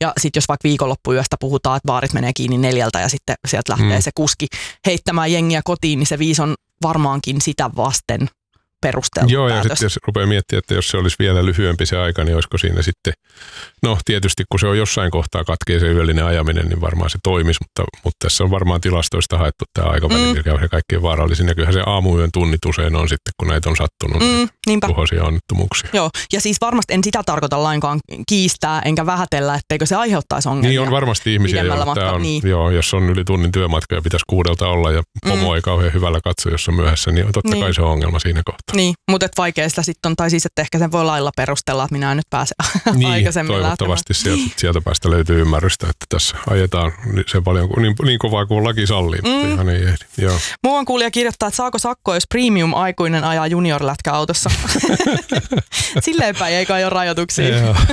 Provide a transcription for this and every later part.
Ja sitten jos vaikka viikonloppuyöstä puhutaan, että baarit menee kiinni 4 ja sitten sieltä lähtee se kuski heittämään jengiä kotiin, niin se 5 on varmaankin sitä vasten perusteltu Joo, ja päätös. sitten jos rupeaa miettimään, että jos se olisi vielä lyhyempi se aika, niin olisiko siinä sitten, no tietysti kun se on jossain kohtaa katkee se yöllinen ajaminen, niin varmaan se toimisi, mutta tässä on varmaan tilastoista haettu tämä aikaväli, mikä on se kaikkein vaarallisin. Ja kyllähän se aamuyön tunnit usein on sitten, kun näitä on sattunut, tuhoisia onnettomuuksia. Joo, ja siis varmasti en sitä tarkoita lainkaan kiistää, enkä vähätellä, etteikö se aiheuttaisi ongelmia. Niin on varmasti ihmisiä, joo, jos on yli tunnin työmatka ja pitäisi 6 olla ja pomo ei kauhean hyvällä katso, jos on myöhässä, niin totta kai se on ongelma siinä kohtaa. Niin, mutta vaikea sitä sitten on, tai siis että ehkä sen voi lailla perustella, että minä en nyt pääse aikaisemmin toivottavasti sieltä päästä löytyy ymmärrystä, että tässä ajetaan se paljon niin kovaa kuin laki sallii, mutta ihan ei ehdi. Joo. Muuan kuulija kirjoittaa, että saako sakkoa, jos premium-aikuinen ajaa junior-lätkäautossa. Silleen päin ei kai ole rajoituksia.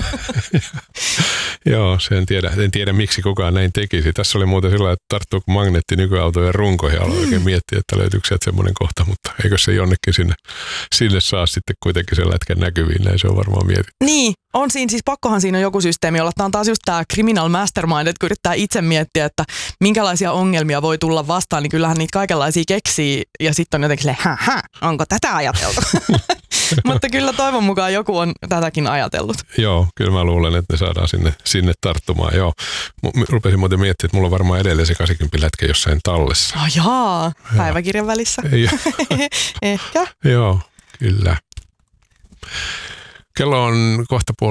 Joo, en tiedä miksi kukaan näin tekisi. Tässä oli muuten sillä, että tarttuuko magneetti nykyautojen runkoihin. Aloin oikein miettiä, että löytyykö sieltä semmoinen kohta, mutta eikö se jonnekin sinne saa sitten kuitenkin sen lätkän näkyviin. Näin se on varmaan mietitty. Niin, on siinä siis pakkohan siinä on joku systeemi olla. Tämä on taas just tämä criminal mastermind, että kun yrittää itse miettiä, että minkälaisia ongelmia voi tulla vastaan, niin kyllähän niitä kaikenlaisia keksii ja sitten on jotenkin silleen, onko tätä ajateltu? Mutta kyllä toivon mukaan joku on tätäkin ajatellut. Joo, kyllä mä luulen, että ne saadaan sinne tarttumaan. Joo. Rupesin muuten miettimään, että mulla on varmaan edelleen se 80 lätkä jossain tallessa. Jaa, päiväkirjan välissä. Ehkä. Joo, kyllä. Kello on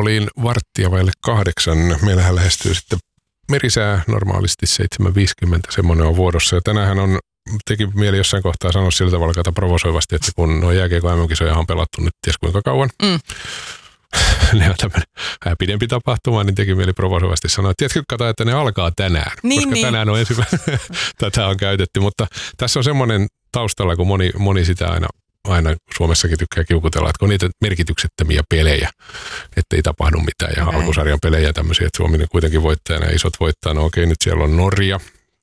7:15. Meillähän lähestyy sitten merisää normaalisti 7:50, semmoinen on vuorossa. Ja tänäänhän teki mieli jossain kohtaa sanoa sillä tavalla provosoivasti, että kun nuo jääkiekon MM-kisoja on pelattu nyt ties kuinka kauan, ne on tämmöinen vähän pidempi tapahtuma, niin teki mieli provosoivasti sanoa, että tiedätkö Kata, että ne alkaa tänään, koska tänään on ensimmäinen, tätä on käytetty, mutta tässä on semmoinen taustalla, kun moni sitä aina Suomessakin tykkää kiukutella, että kun niitä merkityksettömiä pelejä, ettei tapahdu mitään ja alkusarjan pelejä tämmöisiä, että Suomi kuitenkin voittaa ja isot voittaa, no okei, nyt siellä on Norja,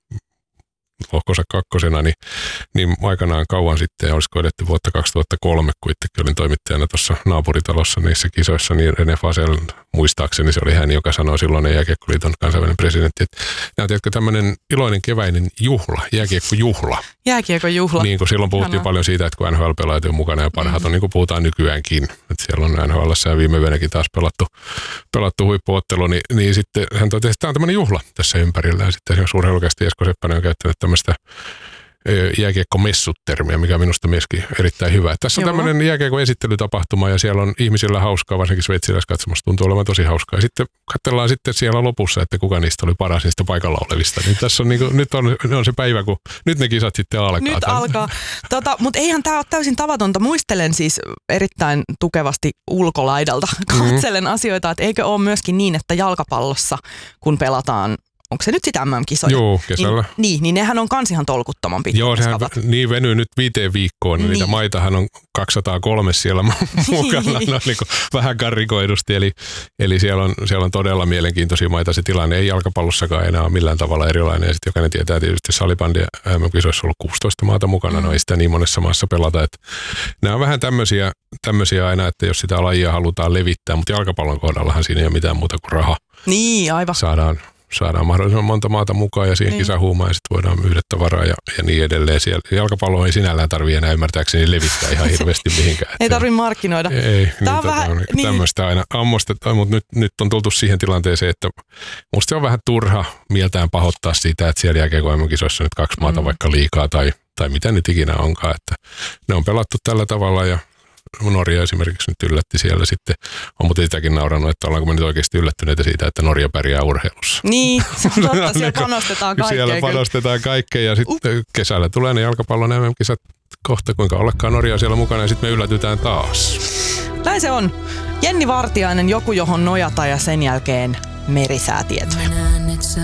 lohkonsa 2, niin aikanaan kauan sitten, olisiko edetty vuotta 2003, kun itsekin olin toimittajana tuossa naapuritalossa niissä kisoissa, niin René Fasel, muistaakseni se oli hän, joka sanoi silloin Jääkiekkoliiton kansainvälinen presidentti, että nämä tiedätkö tämmöinen iloinen keväinen juhla, jääkiekkojuhla. Jääkiekkojuhla. Niin kuin silloin puhuttiin paljon siitä, että kun NHL-pelaajat on mukana ja parhaat on, niin kuin puhutaan nykyäänkin, että siellä on NHL:ssä ja viime vuonnakin taas pelattu huippuottelu, niin sitten hän totesi, että tämä on tämmöinen juhla tässä ympärillä. Ja sitten urheilukästi Esko Seppänen on käyttänyt tämmöistä jääkiekko-messut-termiä, mikä minusta myöskin erittäin hyvä. Tässä on tämmöinen jääkiekon esittelytapahtuma ja siellä on ihmisillä hauskaa, varsinkin sveitsiläiskatsomassa tuntuu olevan tosi hauskaa. Ja sitten katsellaan sitten siellä lopussa, että kuka niistä oli paras niistä paikalla olevista. Niin tässä on nyt on se päivä, kun nyt ne kisat sitten alkaa. Nyt alkaa. Mutta eihän tämä ole täysin tavatonta. Muistelen siis erittäin tukevasti ulkolaidalta. Katselen asioita, että eikö ole myöskin niin, että jalkapallossa, kun pelataan, onko se nyt sitä MM-kisoja? Joo, kesällä. Niin nehän on kans ihan tolkuttoman pitkä. Joo, sehän niin venyy nyt 5 viikkoon. Niin. Niitä maitahan on 203 siellä mukana, no, niin kuin vähän karrikoidusti. Eli siellä on todella mielenkiintoisia maita. Se tilanne ei jalkapallossakaan enää ole millään tavalla erilainen. Ja sitten jokainen tietää tietysti salibändi MM-kisoissa on ollut 16 maata mukana. No ei sitä niin monessa maassa pelata. Että nämä on vähän tämmöisiä aina, että jos sitä lajia halutaan levittää, mutta jalkapallon kohdallahan siinä ei ole mitään muuta kuin raha. Niin, aivan. Saadaan mahdollisimman monta maata mukaan ja siihen kisahuumaan ja sitten voidaan myydä tavaraa ja niin edelleen. Siellä jalkapalloa ei sinällään tarvitse enää ymmärtääkseni levittää ihan hirveästi mihinkään. Ei tarvitse markkinoida. Ei, tämä on vähän tämmöistä aina ammostetaan, mutta nyt on tultu siihen tilanteeseen, että musta se on vähän turha mieltään pahoittaa sitä, että siellä jääkiekon MM-kisoissa nyt 2 maata vaikka liikaa tai mitä nyt ikinä onkaan. Että ne on pelattu tällä tavalla ja Norja esimerkiksi nyt yllätti siellä sitten. On muuten sitäkin naurannut, että ollaanko me nyt oikeasti yllättyneitä siitä, että Norja pärjää urheilussa. Niin, se on totta, siellä panostetaan kaikkeen. Siellä panostetaan kaikkeen ja sitten kesällä tulee ne jalkapallon MM-kisat kohta, kuinka ollakaan Norja siellä mukana ja sitten me yllätytään taas. Näin se on. Jenni Vartiainen, joku johon nojata ja sen jälkeen merisäätietoja.